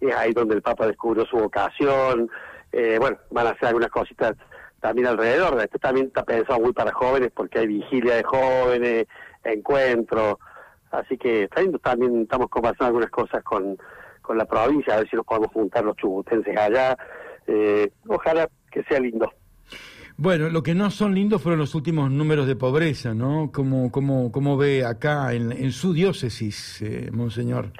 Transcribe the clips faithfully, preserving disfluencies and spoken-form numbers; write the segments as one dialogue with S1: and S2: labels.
S1: es ahí donde el Papa descubrió su vocación. Eh, bueno, van a hacer algunas cositas también alrededor. Este también está pensado muy para jóvenes porque hay vigilia de jóvenes, encuentros. Así que también, también estamos conversando algunas cosas con, con la provincia, a ver si nos podemos juntar los chubutenses allá. Eh, ojalá que sea lindo.
S2: Bueno, lo que no son lindos fueron los últimos números de pobreza, ¿no? ¿Cómo, cómo, cómo ve acá en, en su diócesis, eh, monseñor?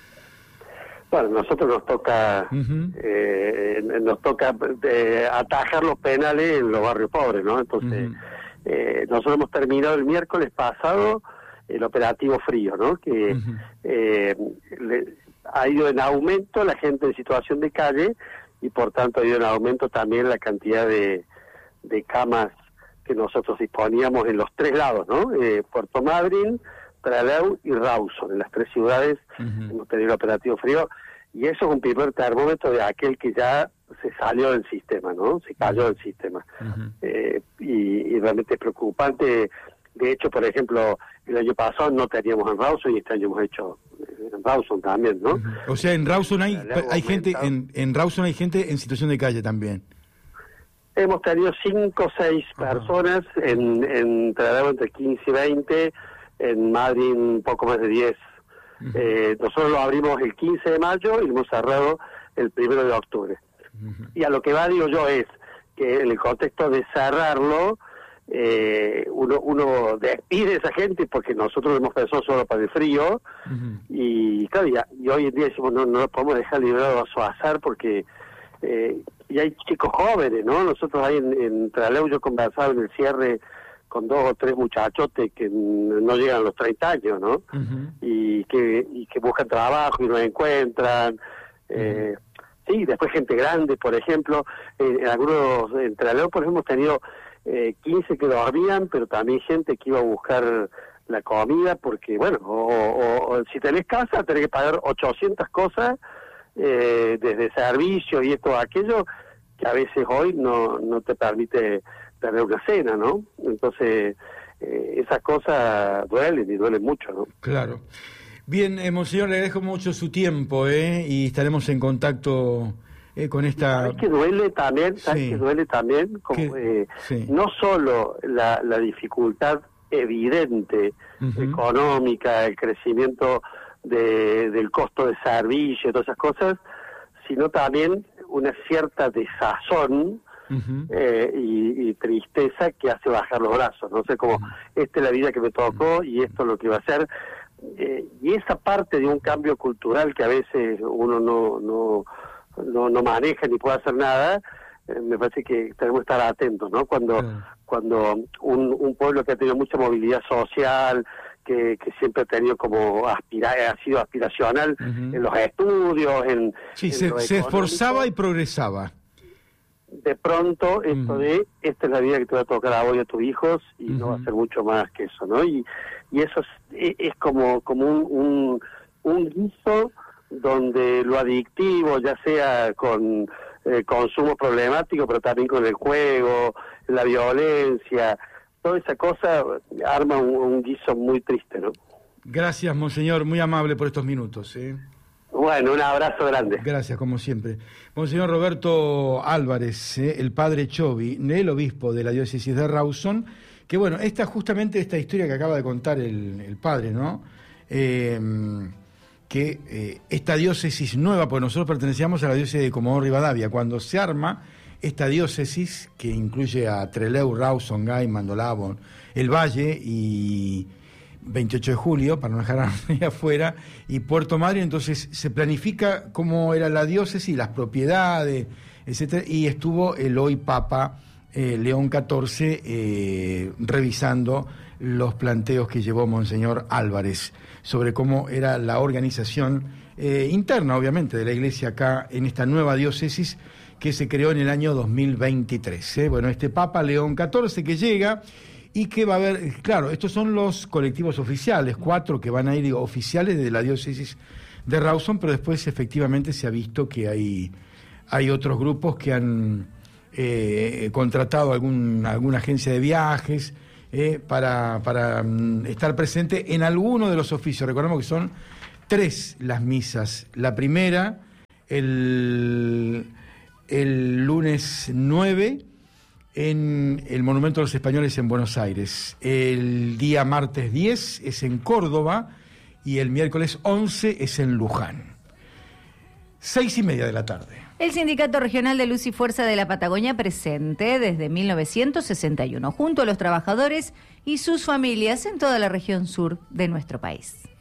S1: Bueno, nosotros nos toca uh-huh. eh, nos toca eh, atajar los penales en los barrios pobres, ¿no? Entonces, uh-huh. eh, nosotros hemos terminado el miércoles pasado el operativo frío, ¿no? Que uh-huh. eh, le, ha ido en aumento la gente en situación de calle y por tanto ha ido en aumento también la cantidad de de camas que nosotros disponíamos en los tres lados, ¿no? Eh, Puerto Madryn, Trelew y Rawson, en las tres ciudades uh-huh. hemos tenido el operativo frío, y eso es un primer termómetro de aquel que ya se salió del sistema, ¿no? Se cayó del sistema. Uh-huh. Eh, y, y realmente es preocupante. De hecho, por ejemplo, el año pasado no teníamos en Rawson y este año hemos hecho en Rawson también, ¿no?
S2: Uh-huh. O sea, en Rawson hay, hay gente, en, en Rawson hay gente en situación de calle también.
S1: Hemos tenido cinco o seis personas, en, en Trelew entre quince y veinte, en Madrid un poco más de diez. Uh-huh. Eh, nosotros lo abrimos el quince de mayo y lo hemos cerrado el primero de octubre. Uh-huh. Y a lo que va, digo yo, es que en el contexto de cerrarlo, eh, uno, uno despide a esa gente porque nosotros hemos pensado solo para el frío, uh-huh. y claro, y, y hoy en día decimos, no, no lo podemos dejar librado a su azar porque... Eh, y hay chicos jóvenes, ¿no? Nosotros ahí en, en Trelew yo conversaba en el cierre con dos o tres muchachotes que no llegan a los treinta años, ¿no? Uh-huh. Y que y que buscan trabajo y no encuentran. Eh, uh-huh. Sí, después gente grande, por ejemplo. En, en algunos, en Trelew, por ejemplo, hemos tenido eh, quince que dormían, pero también gente que iba a buscar la comida porque, bueno, o, o, o si tenés casa, tenés que pagar ochocientas cosas, Eh, desde servicio y esto aquello que a veces hoy no no te permite tener una cena, ¿no? Entonces eh, esas cosas duelen y duelen mucho, ¿no?
S2: Claro. Bien, eh, monseñor, le agradezco mucho su tiempo, ¿eh? Y estaremos en contacto eh, con esta...
S1: ¿Sabes que duele también? ¿Sabes sí. que duele también? Como, eh, sí. No solo la, la dificultad evidente uh-huh. económica, el crecimiento De, del costo de servicio y todas esas cosas, sino también una cierta desazón uh-huh. eh, y, y tristeza que hace bajar los brazos, no sé, como uh-huh. esta es la vida que me tocó y esto es lo que iba a hacer, eh, y esa parte de un cambio cultural que a veces uno no no no, no maneja ni puede hacer nada, eh, me parece que tenemos que estar atentos, ¿no? Cuando uh-huh. cuando un, un pueblo que ha tenido mucha movilidad social, Que, que siempre ha tenido como aspira, ha sido aspiracional uh-huh. en los estudios, en...
S2: Sí,
S1: en
S2: se, se esforzaba y progresaba.
S1: De pronto, esto uh-huh. de, esta es la vida que te va a tocar a vos y a tus hijos, y uh-huh. no va a ser mucho más que eso, ¿no? Y, y eso es, es como, como un, un, un guiso donde lo adictivo, ya sea con eh, consumo problemático, pero también con el juego, la violencia... toda esa cosa arma un, un guiso muy triste, ¿no?
S2: Gracias, monseñor, muy amable por estos minutos, ¿eh?
S1: Bueno, un abrazo grande.
S2: Gracias, como siempre. Monseñor Roberto Álvarez, ¿eh? El padre Chovi, el obispo de la diócesis de Rawson, que bueno, esta justamente esta historia que acaba de contar el, el padre, ¿no? Eh, que eh, esta diócesis nueva, pues nosotros pertenecíamos a la diócesis de Comodoro Rivadavia, cuando se arma esta diócesis, que incluye a Trelew, Rawson, Gay, Mandolabo, El Valle y veintiocho de julio, para no dejar a nadie afuera, y Puerto Madryn, entonces se planifica cómo era la diócesis, las propiedades, etcétera, y estuvo el hoy Papa eh, León catorce eh, revisando los planteos que llevó Monseñor Álvarez sobre cómo era la organización eh, interna, obviamente, de la Iglesia acá en esta nueva diócesis que se creó en el año dos mil veintitrés. ¿eh? Bueno, este Papa León catorce que llega y que va a haber, claro, estos son los colectivos oficiales, cuatro que van a ir digo, oficiales de la diócesis de Rawson, pero después efectivamente se ha visto que hay, hay otros grupos que han eh, contratado algún, alguna agencia de viajes eh, para, para um, estar presente en alguno de los oficios. Recordemos que son tres las misas. La primera el, el lunes nueve en el Monumento a los Españoles en Buenos Aires. El día martes diez es en Córdoba y el miércoles once es en Luján. Seis y media de la tarde.
S3: El Sindicato Regional de Luz y Fuerza de la Patagonia presente desde mil novecientos sesenta y uno, junto a los trabajadores y sus familias en toda la región sur de nuestro país.